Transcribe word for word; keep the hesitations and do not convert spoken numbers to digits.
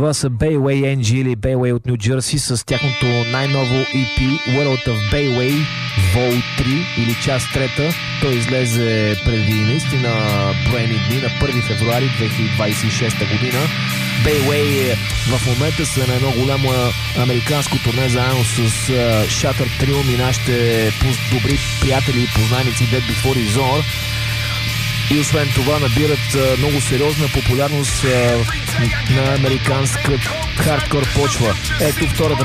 Това са Bayway Ен Джи или Bayway от Ню Джерси с тяхното най-ново И Пи World of Bayway Vol три или част трета. Той излезе преди наистина броени дни на първи февруари две хиляди двадесет и шеста година. Bayway в момента са на едно голямо американско турне заедно с uh, Shatter Trium и нашите добри приятели и познайници Dead Before Dishonor. И освен това набират uh, много сериозна популярност uh, на американска хардкор почва. Ето втората